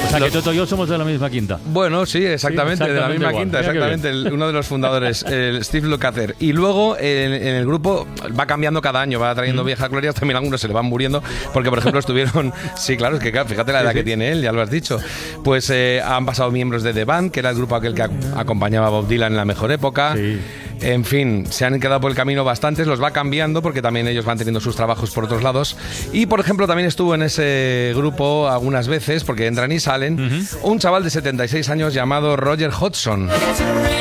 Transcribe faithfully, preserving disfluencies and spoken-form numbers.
O sea, que Toto y yo somos de la misma quinta. Bueno, sí, exactamente, Sí, de la misma igual. quinta, Mira qué exactamente. El, uno de los fundadores, el Steve Lukather. Y luego en, en el grupo va cambiando cada año, va trayendo mm. viejas glorias, también algunos se le van muriendo, porque por ejemplo estuvieron, sí, claro, es que claro, fíjate la edad sí, sí. que tiene él, ya lo has dicho. Pues eh, han pasado miembros de The Band, que era el grupo aquel que acompañaba a Bob Dylan en la mejor época. Sí. En fin, se han quedado por el camino bastantes, los va cambiando porque también ellos van teniendo sus trabajos por otros lados. Y por ejemplo también estuvo en ese grupo algunas veces, porque entran y salen, uh-huh. un chaval de setenta y seis años llamado Roger Hodgson.